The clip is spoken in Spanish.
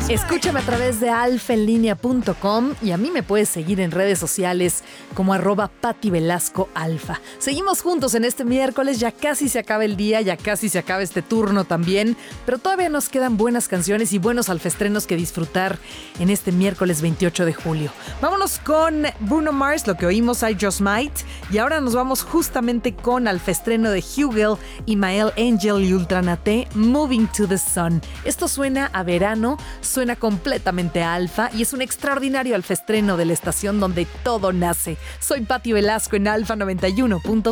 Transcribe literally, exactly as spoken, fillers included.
Escúchame a través de alfa en línea punto com y a mí me puedes seguir en redes sociales como arroba Pati Velasco Alfa. Seguimos juntos en este miércoles, ya casi se acaba el día, ya casi se acaba este turno también, pero todavía nos quedan buenas canciones y buenos alfestrenos que disfrutar en este miércoles veintiocho de julio. Vámonos con Bruno Mars, lo que oímos, I Just Might, y ahora nos vamos justamente con alfestreno de Hugel, Imael Angel y Ultranate, Moving to the Sun. Esto suena a verano, suena completamente a alfa y es un extraordinario alfestreno de la estación donde todo nace. Soy Pati Velasco en Alfa noventa y uno punto